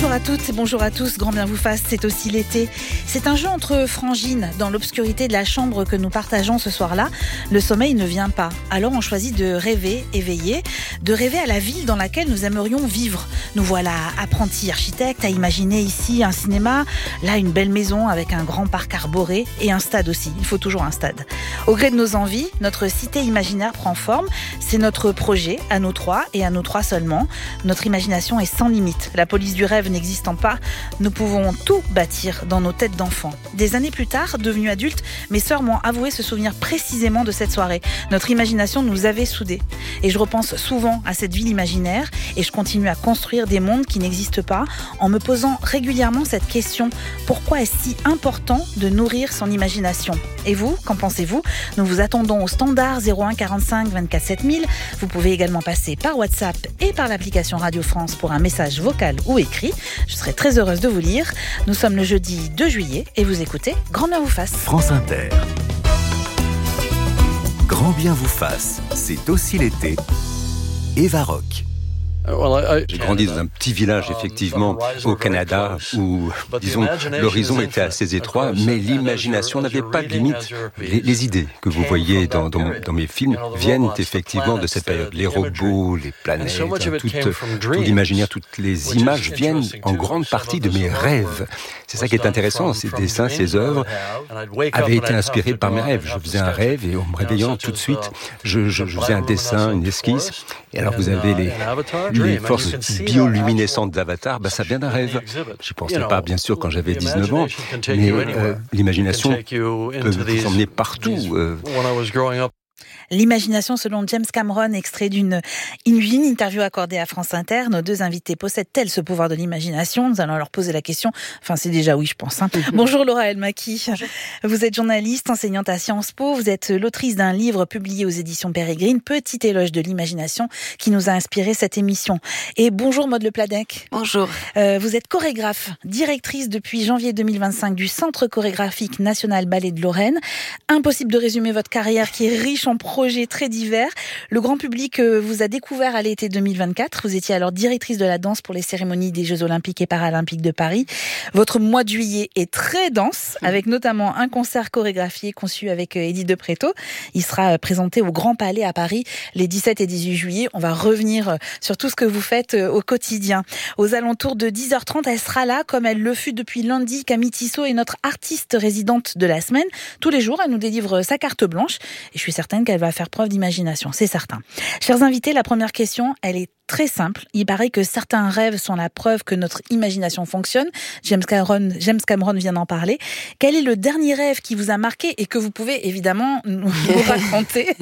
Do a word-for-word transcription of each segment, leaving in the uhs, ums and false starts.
Bonjour à toutes, bonjour à tous, grand bien vous fasse, c'est aussi l'été. C'est un jeu entre frangines dans l'obscurité de la chambre que nous partageons ce soir-là. Le sommeil ne vient pas, alors on choisit de rêver, éveiller, de rêver à la ville dans laquelle nous aimerions vivre. Nous voilà apprentis architectes à imaginer ici un cinéma, là une belle maison avec un grand parc arboré et un stade aussi, il faut toujours un stade. Au gré de nos envies, notre cité imaginaire prend forme, c'est notre projet, à nous trois et à nous trois seulement. Notre imagination est sans limite, la police du rêve n'existant pas, nous pouvons tout bâtir dans nos têtes d'enfants. Des années plus tard, devenus adultes, mes sœurs m'ont avoué se souvenir précisément de cette soirée. Notre imagination nous avait soudés. Et je repense souvent à cette ville imaginaire et je continue à construire des mondes qui n'existent pas en me posant régulièrement cette question: pourquoi est-ce si important de nourrir son imagination? Et vous, qu'en pensez-vous? Nous vous attendons au standard zéro un quarante-cinq vingt-quatre sept mille. Vous pouvez également passer par WhatsApp et par l'application Radio France pour un message vocal ou écrit. Je serai très heureuse de vous lire. Nous sommes le jeudi deux juillet et vous écoutez Grand bien vous fasse. France Inter. Grand bien vous fasse, c'est aussi l'été. Eva Rock. J'ai grandi dans un petit village, effectivement, au Canada, où, disons, l'horizon était assez étroit, mais l'imagination n'avait pas de limite. Les, les idées que vous voyez dans, dans, dans mes films viennent effectivement de cette période. Les robots, les planètes, hein, tout, tout l'imaginaire, toutes les images viennent en grande partie de mes rêves. C'est ça qui est intéressant, ces dessins, ces œuvres avaient été inspirés par mes rêves. Je faisais un rêve et en me réveillant tout de suite, je, je, je faisais un dessin, une esquisse. Et alors vous avez les... Les forces bioluminescentes d'Avatar, bah, ça vient d'un rêve. Je ne pensais pas, bien sûr, quand j'avais dix-neuf ans, mais euh, l'imagination peut vous emmener partout. Euh. L'imagination selon James Cameron, extrait d'une une interview accordée à France Inter. Nos deux invités possèdent-elles ce pouvoir de l'imagination? Nous allons leur poser la question. Enfin, c'est déjà oui, je pense. Hein. Bonjour Laura Elmaki. Bonjour. Vous êtes journaliste, enseignante à Sciences Po. Vous êtes l'autrice d'un livre publié aux éditions Pérégrine, Petit éloge de l'imagination, qui nous a inspiré cette émission. Et bonjour Maude Le Pladec. Bonjour. Euh, vous êtes chorégraphe, directrice depuis janvier deux mille vingt-cinq du Centre chorégraphique national Ballet de Lorraine. Impossible de résumer votre carrière qui est riche en projets très divers. Le grand public vous a découvert à l'été deux mille vingt-quatre. Vous étiez alors directrice de la danse pour les cérémonies des Jeux Olympiques et Paralympiques de Paris. Votre mois de juillet est très dense, avec notamment un concert chorégraphié conçu avec Edith de Pretto. Il sera présenté au Grand Palais à Paris les dix-sept et dix-huit juillet. On va revenir sur tout ce que vous faites au quotidien. Aux alentours de dix heures trente, elle sera là, comme elle le fut depuis lundi. Camille Tissot est notre artiste résidente de la semaine. Tous les jours, elle nous délivre sa carte blanche et je suis certaine qu'elle va faire preuve d'imagination, c'est certain. Chers invités, la première question, elle est très simple. Il paraît que certains rêves sont la preuve que notre imagination fonctionne. James Cameron, James Cameron vient d'en parler. Quel est le dernier rêve qui vous a marqué et que vous pouvez évidemment nous raconter?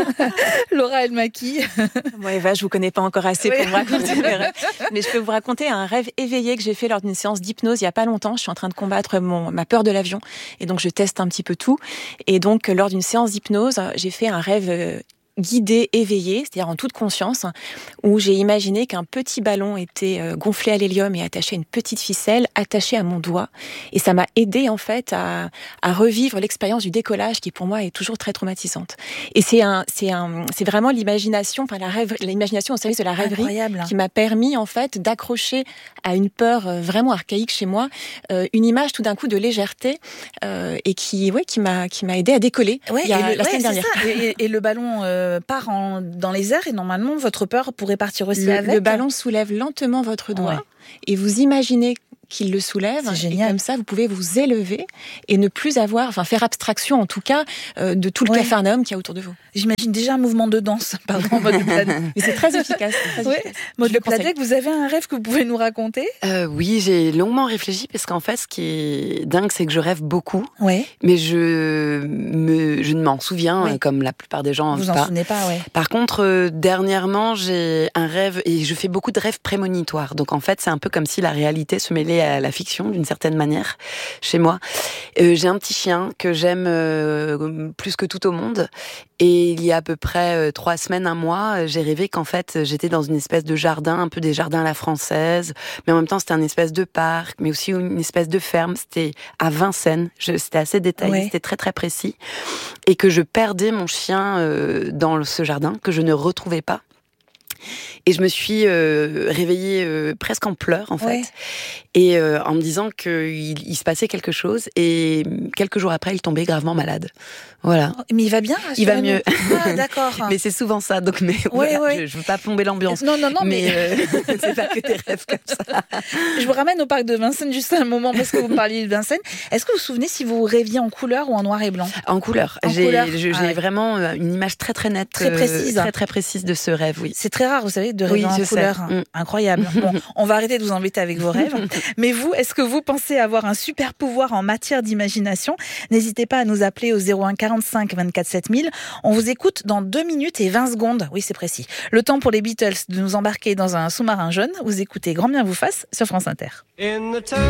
Laura Elmaki. Bon, Eva, je vous connais pas encore assez oui. pour me raconter mes rêves. Mais je peux vous raconter un rêve éveillé que j'ai fait lors d'une séance d'hypnose il y a pas longtemps. Je suis en train de combattre mon, ma peur de l'avion. Et donc, je teste un petit peu tout. Et donc, lors d'une séance d'hypnose, j'ai fait un rêve guidé, éveillé, c'est-à-dire en toute conscience, où j'ai imaginé qu'un petit ballon était gonflé à l'hélium et attaché à une petite ficelle, attachée à mon doigt. Et ça m'a aidé en fait à, à revivre l'expérience du décollage qui pour moi est toujours très traumatisante. Et c'est un, c'est un, c'est vraiment l'imagination, enfin la rêve, l'imagination au service de la rêverie Incroyable. Qui m'a permis en fait d'accrocher à une peur vraiment archaïque chez moi, euh, une image tout d'un coup de légèreté euh, et qui, ouais, qui m'a, qui m'a aidé à décoller. Ouais, il y a, et le, la ouais, semaine dernière. Et, et le ballon. Euh... part en, dans les airs et normalement votre peur pourrait partir aussi le, avec. Le ballon soulève lentement votre doigt ouais. et vous imaginez qu'il le soulève. C'est génial. Et comme ça, vous pouvez vous élever et ne plus avoir, enfin faire abstraction en tout cas euh, de tout le ouais. capharnaüm qu'il y a autour de vous. J'imagine déjà un mouvement de danse, pardon, Maude Le Pladec. Mais c'est très efficace. C'est très ouais. efficace. Maude Le Pladec, vous avez un rêve que vous pouvez nous raconter? euh, Oui, j'ai longuement réfléchi parce qu'en fait, ce qui est dingue, c'est que je rêve beaucoup, ouais. mais je, me, je ne m'en souviens oui. comme la plupart des gens. Vous en pas. souvenez pas, ouais. Par contre, euh, dernièrement, j'ai un rêve et je fais beaucoup de rêves prémonitoires. Donc en fait, c'est un peu comme si la réalité se mêlait à la fiction d'une certaine manière chez moi. Euh, j'ai un petit chien que j'aime euh, plus que tout au monde. Et il y a à peu près euh, trois semaines, un mois, j'ai rêvé qu'en fait, j'étais dans une espèce de jardin, un peu des jardins à la française, mais en même temps, c'était un espèce de parc, mais aussi une espèce de ferme. C'était à Vincennes. Je, c'était assez détaillé, ouais. C'était très, très précis. Et que je perdais mon chien euh, dans ce jardin, que je ne retrouvais pas. Et je me suis euh, réveillée euh, presque en pleurs, en fait. Ouais. Et euh, en me disant qu'il il se passait quelque chose. Et quelques jours après, il tombait gravement malade. Voilà. Mais il va bien, Il va mieux. Ah, d'accord. Mais c'est souvent ça, donc mais Ouais, voilà, ouais. Je, je veux pas plomber l'ambiance. Non, non, non, mais... mais euh, c'est pas que des rêves comme ça. Je vous ramène au parc de Vincennes juste un moment parce que vous me parliez de Vincennes. Est-ce que vous vous souvenez si vous rêviez en couleur ou en noir et blanc ? En couleur. En j'ai, couleur. je- j'ai Ah ouais. vraiment une image très très nette, Très précise. euh, très très précise de ce rêve, oui. C'est très rare, vous savez, de rêver Oui, en je sais. couleur. Mm. Incroyable. Bon, on va arrêter de vous embêter avec vos rêves. Mais vous, est-ce que vous pensez avoir un super pouvoir en matière d'imagination ? N'hésitez pas à nous appeler au zéro un quarante-cinq vingt-quatre sept mille. On vous écoute dans deux minutes et vingt secondes. Oui, c'est précis. Le temps pour les Beatles de nous embarquer dans un sous-marin jaune. Vous écoutez Grand bien vous fasse sur France Inter.